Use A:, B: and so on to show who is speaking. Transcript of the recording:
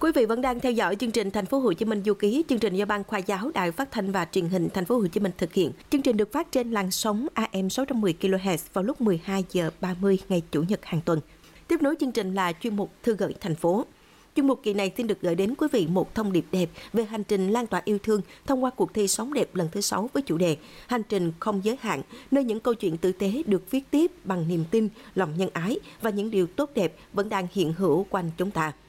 A: Quý vị vẫn đang theo dõi chương trình Thành phố Hồ Chí Minh Du ký, chương trình do Ban Khoa giáo Đài Phát thanh và Truyền hình Thành phố Hồ Chí Minh thực hiện. Chương trình được phát trên làn sóng AM 610 kHz vào lúc 12 giờ 30 ngày Chủ nhật hàng tuần. Tiếp nối chương trình là chuyên mục Thư gửi thành phố. Chuyên mục kỳ này xin được gửi đến quý vị một thông điệp đẹp về hành trình lan tỏa yêu thương thông qua cuộc thi Sống đẹp lần thứ 6 với chủ đề Hành trình không giới hạn, nơi những câu chuyện tử tế được viết tiếp bằng niềm tin, lòng nhân ái và những điều tốt đẹp vẫn đang hiện hữu quanh chúng ta.